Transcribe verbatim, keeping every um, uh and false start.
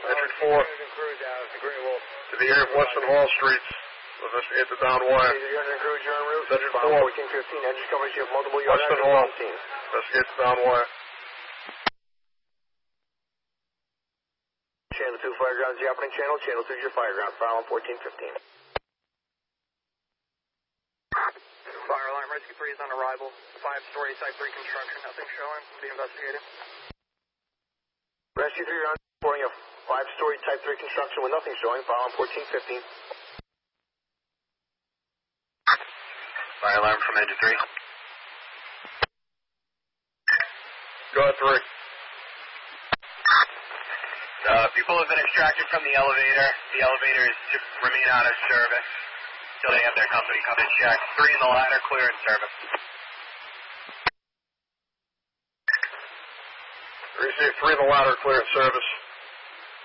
Entry four to the area of Western Hall Streets. Investigate the down wire. Engine crew, you're en route. Engine four. fourteen fifteen, engine coverage, you have multiple yard Western engine Hall. team. Investigate the down wire. Channel two, fire ground is the operating channel. Channel two is your fire ground. Fire on fourteen fifteen. Fire alarm, rescue three is on arrival. Five-story type three construction, nothing showing. Be investigated. Rescue three, you're on reporting a five-story type three construction with nothing showing. Fire on fourteen fifteen. Fire alarm from engine three. Go ahead, three. Uh, people have been extracted from the elevator. The elevator is to remain out of service until they have their company come and check. Three in the ladder, clear in service. Receive three in the ladder, clear in service.